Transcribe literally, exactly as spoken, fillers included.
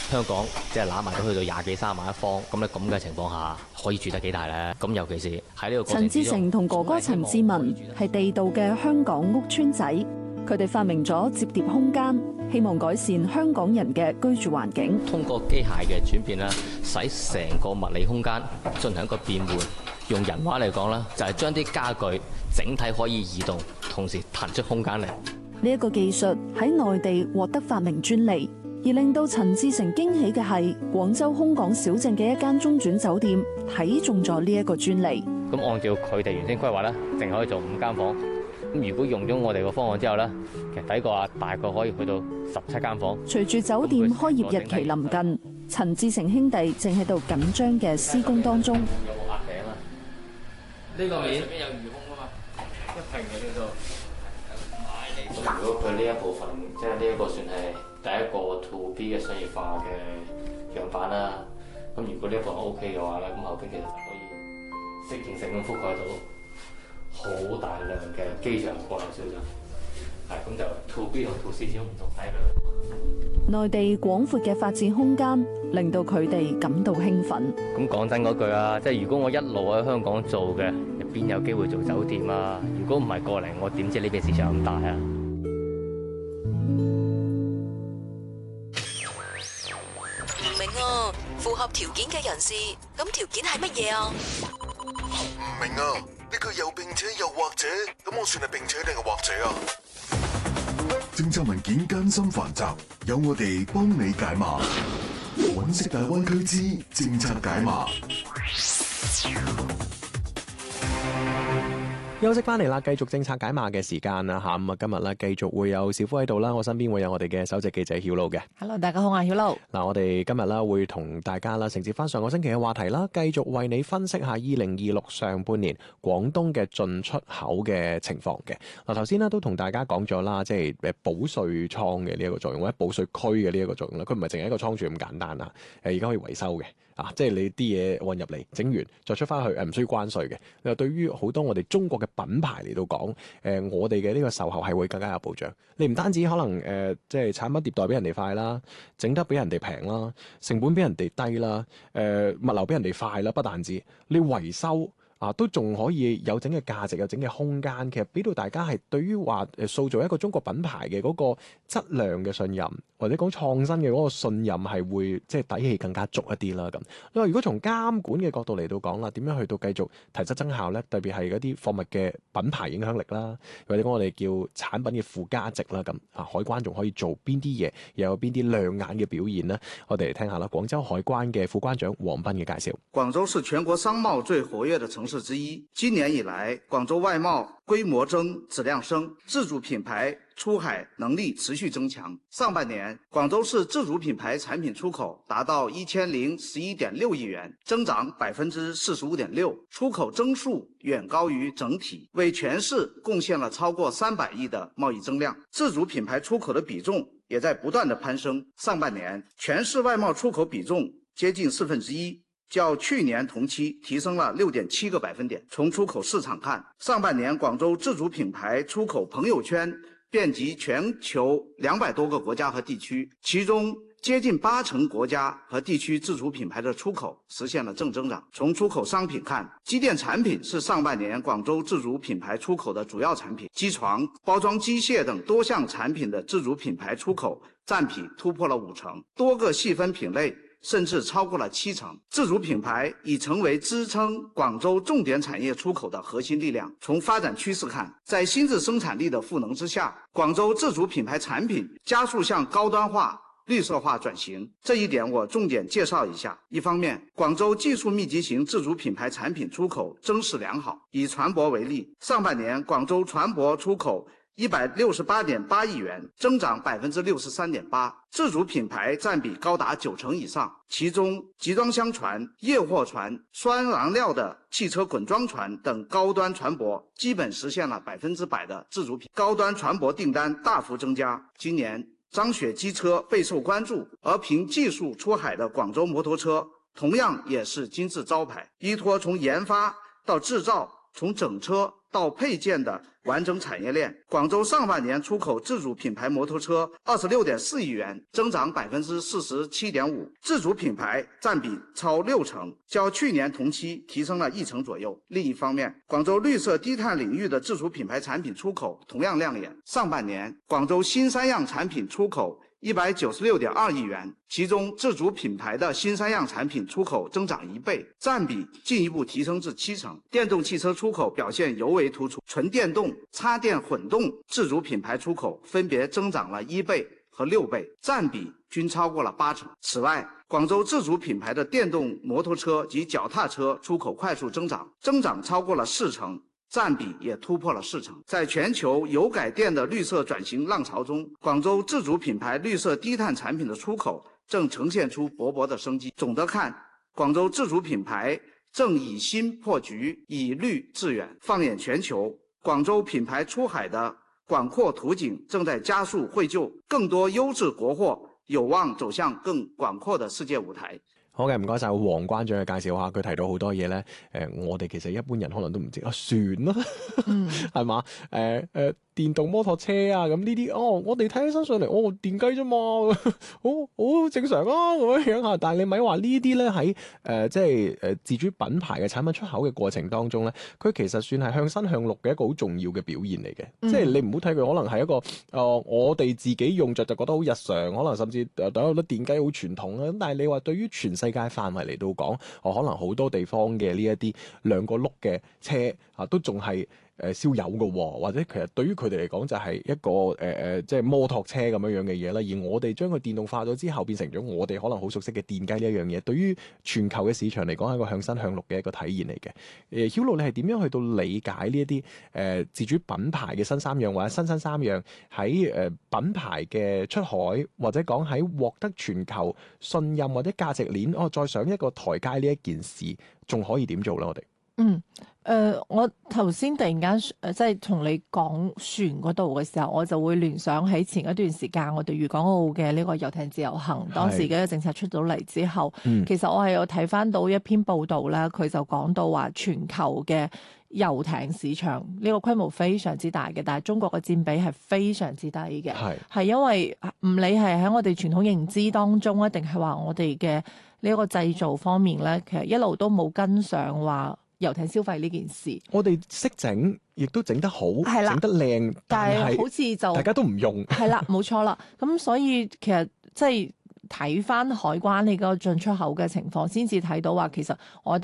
香港即係攬埋都去到廿幾三萬一方，咁咧咁嘅情況下，可以住得幾大咧？咁尤其是喺呢個過程之中， 陳志成同哥哥陳志文係地道嘅香港屋邨仔，佢哋發明咗摺疊空間，希望改善香港人嘅居住環境。 通過機械嘅轉變啦，使成個物理空間進行一個變換。用人話嚟講啦，就係將啲家具整體可以移動，同時騰出空間嚟。 呢一個技術喺內地獲得發明專利，而令到陳志成驚喜嘅係廣州空港小鎮嘅一間中轉酒店睇中咗呢一個專利。 咁按照佢哋原先規劃咧，淨可以做五間房。咁如果用咗我哋個方案之後咧，其實抵過啊，大概可以去到十七間房。 隨住酒店開業日期臨近，陳志成兄弟正喺度緊張嘅施工當中。 有冇壓頂啊？呢個面上面有魚空啊嘛，一平嘅呢度。咁如果佢呢一部分，即係呢一個算係第一個 to B 嘅商業化嘅樣板啦。咁如果呢一個 O K 嘅話咧，咁後邊其實就可以適應性咁覆蓋到好大量嘅機場過流小鎮。係咁就 to B 同 to C 始終唔同喺度。 內地廣闊嘅發展空間令到佢哋感到興奮。 咁講真嗰句啊，即係如果我一路喺香港做嘅，邊有機會做酒店啊？如果唔係過嚟，我點知呢邊市場咁大啊？ 唔明啊，符合條件嘅人士，咁條件係乜嘢啊？ 唔明啊，呢個又並且又或者，咁我算係並且定係或者啊？政策文件艱辛繁雜，有我哋幫你解碼。揾識大灣區之政策解碼。 休息翻嚟啦，繼續政策解碼嘅時間啦吓，咁啊今日咧繼續會有小夫喺度啦，我身邊會有我哋嘅首席記者曉露嘅。 Hello， 大家好啊，曉露。 嗱，我哋今日啦會同大家啦承接翻上個星期嘅話題啦，繼續為你分析下二零二六上半年廣東嘅進出口嘅情況嘅。嗱，頭先咧都同大家講咗啦，即係誒保稅倉嘅呢一個作用，或者保稅區嘅呢一個作用啦。佢唔係淨係一個倉儲咁簡單啊，誒而家可以維修嘅。啊，即係你啲嘢運入嚟，整完再出翻去，誒唔需要關稅嘅。你話對於好多我哋中國嘅品牌嚟到講，誒、呃、我哋嘅呢個售後係會更加有保障。你唔單止可能誒、呃，即係產品迭代俾人哋快啦，整得俾人哋平啦，成本俾人哋低啦，誒、呃、物流俾人哋快啦，不但止你維修。啊，都仲可以有整嘅價值，有整嘅空間，其實俾到大家係對於話誒塑造一個中國品牌嘅嗰個質量嘅信任，或者講創新嘅嗰個信任係會即係底氣更加足一啲啦咁。你話如果從監管嘅角度嚟到講啦，點樣去到繼續提質增效咧？特別係嗰啲貨物嘅品牌影響力啦，或者講我哋叫產品嘅附加值啦咁。啊，海關仲可以做邊啲嘢，又有邊啲亮眼嘅表現呢？我哋嚟聽下啦，廣州海關嘅副關長黃斌嘅介紹。 廣州是全國商貿最活躍的城市之一，今年以來，廣州外貿規模增、質量升，自主品牌出海能力持續增強。上半年，廣州市自主品牌產品出口達到一千零十一點六億元，增長百分之四十五點六，出口增速遠高於整體，為全市貢獻了超過三百億的貿易增量。自主品牌出口的比重也在不斷的攀升。上半年，全市外貿出口比重接近四分之一。較去年同期提升了六點七個百分點。從出口市場看，上半年廣州自主品牌出口朋友圈遍及全球兩百多個國家和地區，其中接近八成國家和地區自主品牌的出口實現了正增長。從出口商品看，機電產品是上半年廣州自主品牌出口的主要產品，機床、包裝機械等多項產品的自主品牌出口佔比突破了五成，多個細分品類甚至超過了七成。自主品牌已成為支撐廣州重點產業出口的核心力量。從發展趨勢看，在新質生產力的賦能之下，廣州自主品牌產品加速向高端化、綠色化轉型。這一點我重點介紹一下。一方面，廣州技術密集型自主品牌產品出口增勢良好。以船舶為例，上半年廣州船舶出口一百六十八點八億元，增長百分之六十三點八，自主品牌佔比高達九成以上。其中，集裝箱船、液貨船、雙燃料的汽車滾裝船等高端船舶，基本實現了百分之百的自主品。高端船舶訂單大幅增加。今年，張雪機車備受關注，而憑技術出海的廣州摩托車，同樣也是金字招牌。依託從研發到製造，從整車到配件的完整产业链。广州上半年出口自主品牌摩托车二十六点四亿元，增长百分之四十七点五，自主品牌占比超六成，较去年同期提升了一成左右。另一方面，广州绿色低碳领域的自主品牌产品出口同样亮眼。上半年，广州新三样产品出口一百九十六点二亿元，其中自主品牌的新三样产品出口增长一倍，占比进一步提升至七成。电动汽车出口表现尤为突出，纯电动、插电混动自主品牌出口分别增长了一倍和六倍，占比均超过了八成。此外，广州自主品牌的电动摩托车及脚踏车出口快速增长，增长超过了四成。占比也突破了四成。在全球油改电的绿色转型浪潮中，广州自主品牌绿色低碳产品的出口正呈现出勃勃的生机。总的看，广州自主品牌正以新破局，以绿致远。放眼全球，广州品牌出海的广阔途径正在加速绘就，更多优质国货有望走向更廣闊的世界舞台。 好嘅，唔該晒黃關長嘅介紹下，佢提到好多嘢咧。誒、呃，我哋其實一般人可能都唔知啊，算啦，係嘛、嗯？誒誒、呃，電動摩托車啊，咁呢啲哦，我哋睇起身上嚟，哦，電雞啫嘛，好好正常啊，咁樣樣嚇。但係你咪話呢啲咧喺誒即係誒自主品牌嘅產品出口嘅過程當中咧，佢其實算係向新向綠嘅一個好重要嘅表現嚟嘅。嗯、即係你唔好睇佢可能係一個誒、呃，我哋自己用着就覺得好日常，可能甚至誒覺得電雞好傳統啊。咁但係你話對於全世界範圍嚟到講，我可能好多地方嘅呢一啲兩個轆嘅車啊，都仲係誒燒油嘅喎，或者其實對於佢哋嚟講就係一個誒誒、呃、即係摩托車咁樣樣嘅嘢啦。而我哋將佢電動化咗之後，變成咗我哋可能好熟悉嘅電雞呢一樣嘢，對於全球嘅市場嚟講係一個向新向綠嘅一個體現嚟嘅。誒、呃、Hilo 你係點樣去到理解呢一啲誒自主品牌嘅新三樣或者新新三樣喺誒品牌嘅出海，或者講喺獲得全球信任或者價值鏈，哦再上一個台階呢一件事，仲可以點做咧？我哋嗯。誒、呃，我頭先突然間誒、呃，即係同你講船嗰度嘅時候，我就會聯想起前一段時間我哋粵港澳嘅呢個遊艇自由行，當時嘅政策出到嚟之後，嗯、其實我係有睇翻到一篇報道啦，佢就講到話全球嘅遊艇市場呢個規模非常之大嘅，但係中國嘅佔比係非常之低嘅，係係因為唔理係喺我哋傳統認知當中啊，定係話我哋嘅呢一個製造方面咧，其實一路都冇跟上話遊艇消費呢件事。我哋識整，亦都整得好，整得靚，但係好似就大家都唔用。係啦，冇錯啦。咁所以其實即係睇翻海關呢個進出口嘅情況，先至睇到話其實我哋